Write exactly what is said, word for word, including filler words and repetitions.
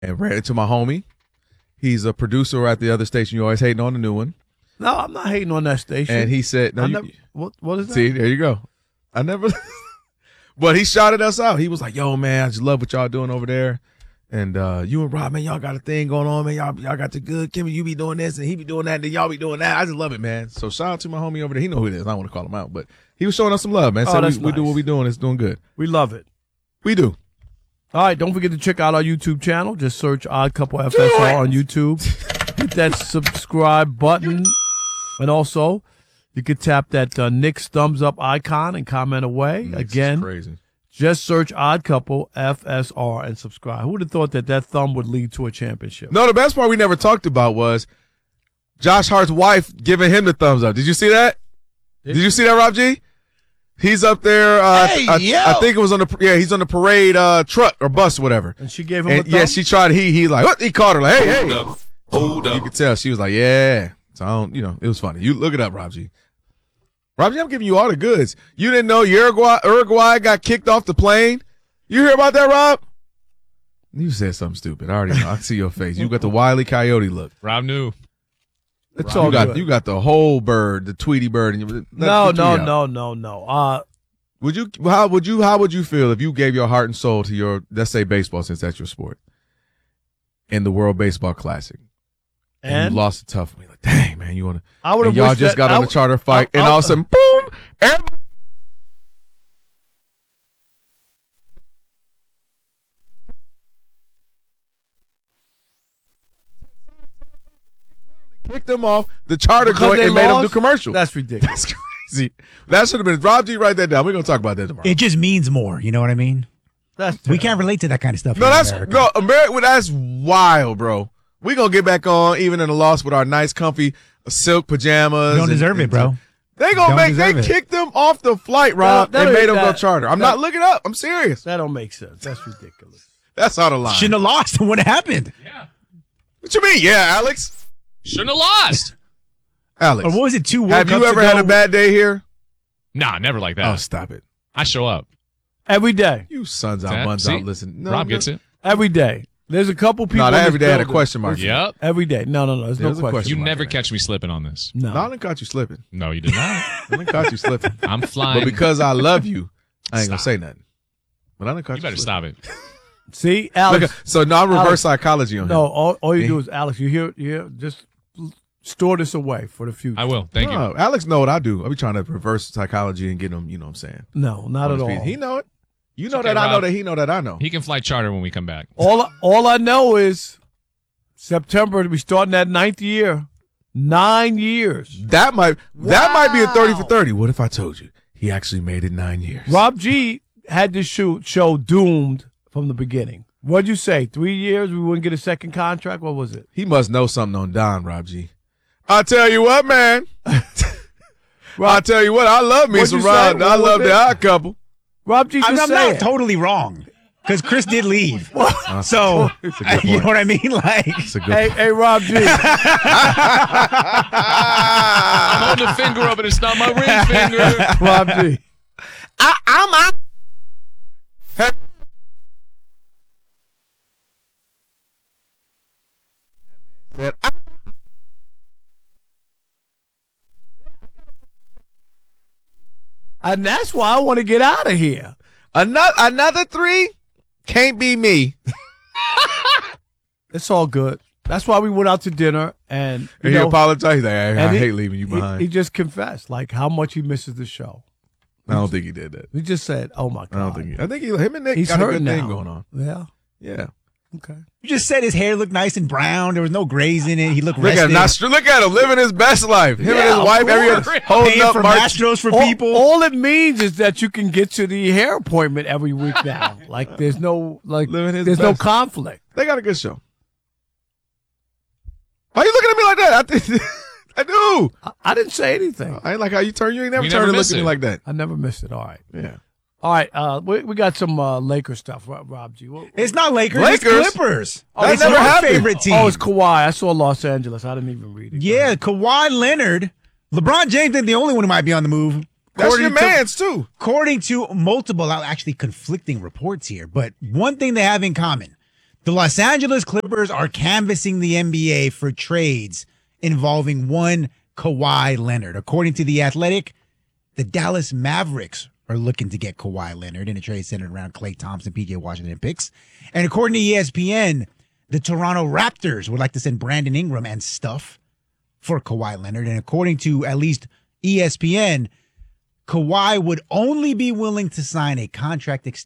and ran into my homie. He's a producer at the other station. You always hating on the new one. No, I'm not hating on that station. And he said, no, I you, never, what, what is that? See, there you go. I never, but he shouted us out. He was like, yo, man, I just love what y'all doing over there. And uh, you and Rob, man, y'all got a thing going on, man. Y'all, y'all got the good. Kimmy, you be doing this, and he be doing that, and then y'all be doing that. I just love it, man. So shout out to my homie over there. He know who it is. I don't want to call him out, but he was showing us some love, man. Oh, So that's we, we do nice. what we doing. It's doing good. We love it. We do. All right, don't forget to check out our YouTube channel. Just search Odd Couple F S R on YouTube. Hit that subscribe button. And also, you can tap that uh, Nick's thumbs up icon and comment away. Nick's Again, crazy. just search Odd Couple F S R and subscribe. Who would have thought that that thumb would lead to a championship? No, the best part we never talked about was Josh Hart's wife giving him the thumbs up. Did you see that? Did you see that, Rob G? He's up there. Uh, Hey, I, yo. I think it was on the yeah. He's on the parade uh, truck or bus, or whatever. And she gave him And a thumb? yeah, she tried. He he like what? He called her like, hey, hey. Hold up. Hold You up. could tell she was like, yeah. So I don't, you know, it was funny. You look it up, Rob G. Rob G, I'm giving you all the goods. You didn't know Uruguay Uruguay got kicked off the plane. You hear about that, Rob? You said something stupid. I already know. I can see your face. You got the Wile E. Coyote look. Rob knew. It's You all got good. you got the whole bird, the Tweety bird, and you. no, let the no, tweet out. no, no, no. Uh, Would you? How would you? How would you feel if you gave your heart and soul to your, let's say, baseball, since that's your sport, in the World Baseball Classic, and, and you lost a tough one? You're like, dang, man, you want to? I would have Y'all wished just that- got I on the w- charter fight, I- and I- all of a sudden, boom! Everybody kicked them off the charter Because joint they and made them do lost? commercial. That's ridiculous. That's crazy. That should have been Rob G. Write that down. We're gonna talk about that tomorrow. It just means more. You know what I mean? That's We can't relate to that kind of stuff. No, here in that's America. no America. That's wild, bro. We gonna get back on even in a loss with our nice, comfy silk pajamas. You don't and- deserve it, and- bro. They gonna Don't make. They deserve it. kicked them off the flight, Rob, That- that and made ain't- them go that- charter. I'm that- not looking up. I'm serious. That don't make sense. That's ridiculous. That's out of line. Shouldn't have lost. What happened? Yeah. What you mean? Yeah, Alex. Shouldn't have lost. Alex. Or what was it? Two World Have you Cups ever ago? had a bad day here? Nah, never like that. Oh, stop it. I show up. Every day. You sons out, That- buns see? out. Listen, no, Rob no. gets it. Every day. There's a couple people. No, in that this every day had a building. question mark. Yep. Every day. No, no, no. There's, There's a no question. question You mark never there. catch me slipping on this. No. No, I done caught you slipping. No, you did not. I done caught you slipping. I'm flying. But because I love you, I ain't gonna Stop. say nothing. But I done caught you. You better slipping. stop it. See, Look Alex. at- so now reverse Alex. psychology on him. No, all, all you Yeah. do is, Alex, you hear, you hear, just store this away for the future. I will. Thank you. No, Alex know what I do. I be trying to reverse psychology and get him, you know what I'm saying? No, not On at his all. feet. He know it. You know okay, that I know Rob. that he know that I know. He can fly charter when we come back. All, all I know is September, we starting that ninth year. Nine years. That might that might be a thirty for Wow. thirty. What if I told you he actually made it nine years? Rob G had this shoot show doomed from the beginning. What'd you say? Three years, we wouldn't get a second contract? What was it? He must know something on Don, Rob G. I tell you what, man. I tell you what, I love me What'd some you say? Rob. What I was love it? the odd couple. Rob G, just I'm, I'm say not it. totally wrong because Chris did leave. So It's a good you know point. what I mean? Like, It's a good Hey, hey, Rob G. I'm holding a finger up and it's not my ring finger. Rob G. I, I'm out. Said, I- And that's why I want to get out of here. Another another three can't be me. It's all good. That's why we went out to dinner and, you And he know, apologized. Like, I, I and he- hate leaving you he- behind. He, just confessed, like, how much he misses the show. I don't think he did that. He just said, oh, my God. I don't think he. I think he, him and Nick He's got a hurt good now. thing going on. Yeah. Yeah. Okay. you just said his hair looked nice and brown. There was no grays in it. He looked Look rested. at him. Not, str- look at him living his best life. Him Yeah, and his of wife, every course. holding Paying up for March. Astros for all, people. all it means is that you can get to the hair appointment every week now. Like, there's no, like, Living his there's no best. conflict. They got a good show. Why you looking at me like that? I think I do. I, I didn't say anything. I ain't like how you turn. You ain't never We turned never and miss looked at me it. like that. I never missed it. All right. Yeah. All right. Uh, we, we got some uh, Laker stuff, Rob, Rob G. What, It's not Lakers. Lakers? It's Clippers. That it's never your happened. favorite team. Oh, it's Kawhi. I saw Los Angeles. I didn't even read it. Yeah, Kawhi Leonard. LeBron James ain't the only one who might be on the move. That's According your to- man's too. According to multiple, actually conflicting reports here, but one thing they have in common, The Los Angeles Clippers are canvassing the N B A for trades involving one Kawhi Leonard. According to The Athletic, the Dallas Mavericks are looking to get Kawhi Leonard in a trade centered around Klay Thompson, P J Washington picks. And according to E S P N, the Toronto Raptors would like to send Brandon Ingram and stuff for Kawhi Leonard. And according to at least E S P N, Kawhi would only be willing to sign a contract extension